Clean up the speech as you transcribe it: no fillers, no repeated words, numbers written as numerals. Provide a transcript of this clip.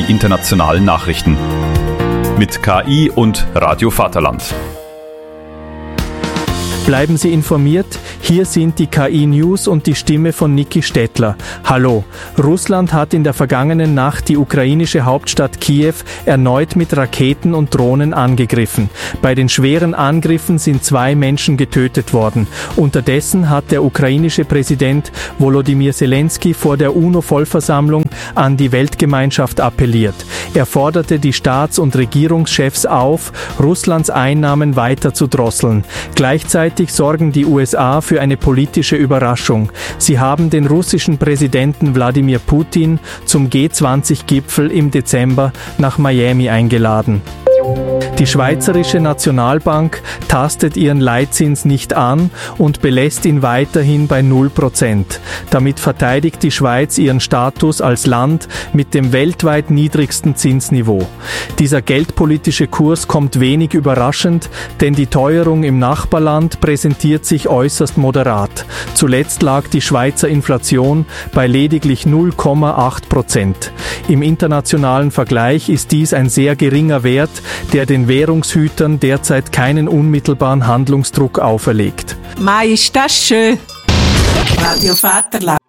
internationalen Nachrichten. Mit KI und Radio Vaterland. Bleiben Sie informiert, hier sind die KI-News und die Stimme von Niki Stettler. Hallo, Russland hat in der vergangenen Nacht die ukrainische Hauptstadt Kiew erneut mit Raketen und Drohnen angegriffen. Bei den schweren Angriffen sind 2 Menschen getötet worden. Unterdessen hat der ukrainische Präsident Volodymyr Zelensky vor der UNO-Vollversammlung an die Weltgemeinschaft appelliert. Er forderte die Staats- und Regierungschefs auf, Russlands Einnahmen weiter zu drosseln. Gleichzeitig sorgen die USA für eine politische Überraschung. Sie haben den russischen Präsidenten Wladimir Putin zum G20-Gipfel im Dezember nach Miami eingeladen. Die Schweizerische Nationalbank tastet ihren Leitzins nicht an und belässt ihn weiterhin bei 0%. Damit verteidigt die Schweiz ihren Status als Land mit dem weltweit niedrigsten Zinsniveau. Dieser geldpolitische Kurs kommt wenig überraschend, denn die Teuerung im Nachbarland präsentiert sich äußerst moderat. Zuletzt lag die Schweizer Inflation bei lediglich 0,8%. Im internationalen Vergleich ist dies ein sehr geringer Wert, der den Währungshütern derzeit keinen unmittelbaren Handlungsdruck auferlegt. Mai, ist das schön! Radio Vaterland.